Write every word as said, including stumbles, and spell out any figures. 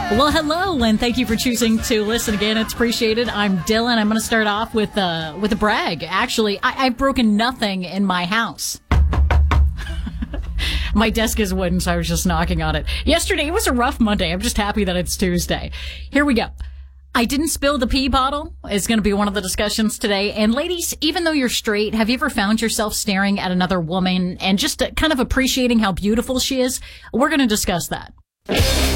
Well, hello, and thank you for choosing to listen again. It's appreciated. I'm Dylan. I'm going to start off with uh, with a brag. Actually, I- I've broken nothing in my house. My desk is wooden, so I was just knocking on it. Yesterday, it was a rough Monday. I'm just happy that it's Tuesday. Here we go. I didn't spill the pee bottle is going to be one of the discussions today. And ladies, even though you're straight, have you ever found yourself staring at another woman and just uh, kind of appreciating how beautiful she is? We're going to discuss that.